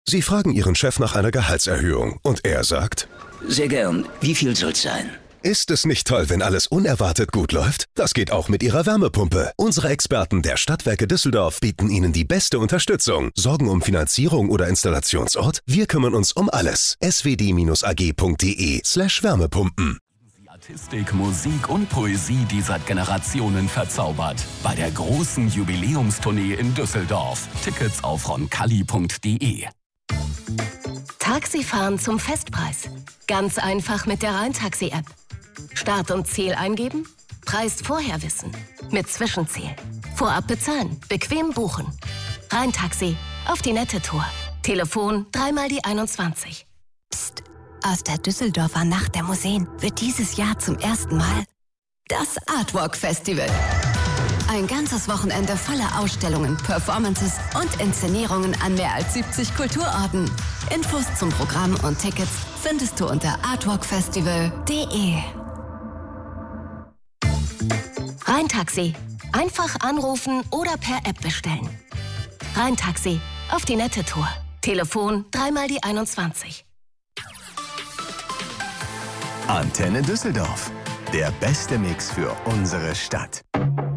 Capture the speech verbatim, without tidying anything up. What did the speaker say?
Sie fragen Ihren Chef nach einer Gehaltserhöhung und er sagt: Sehr gern. Wie viel soll's sein? Ist es nicht toll, wenn alles unerwartet gut läuft? Das geht auch mit Ihrer Wärmepumpe. Unsere Experten der Stadtwerke Düsseldorf bieten Ihnen die beste Unterstützung. Sorgen um Finanzierung oder Installationsort? Wir kümmern uns um alles. s w d a g punkt d e slash Wärmepumpen. Artistik, Musik und Poesie, die seit Generationen verzaubert. Bei der großen Jubiläumstournee in Düsseldorf. Tickets auf roncalli punkt d e. Taxifahren zum Festpreis. Ganz einfach mit der Rhein-Taxi-App. Start und Ziel eingeben, Preis vorher wissen. Mit Zwischenziel. Vorab bezahlen, bequem buchen. Rhein-Taxi, auf die nette Tour. Telefon dreimal die einundzwanzig. Psst, aus der Düsseldorfer Nacht der Museen wird dieses Jahr zum ersten Mal das Artwalk Festival. Ein ganzes Wochenende voller Ausstellungen, Performances und Inszenierungen an mehr als siebzig Kulturorten. Infos zum Programm und Tickets findest du unter artwalk festival punkt d e. Rhein-Taxi. Einfach anrufen oder per App bestellen. Rhein-Taxi. Auf die nette Tour. Telefon dreimal die einundzwanzig. Antenne Düsseldorf. Der beste Mix für unsere Stadt.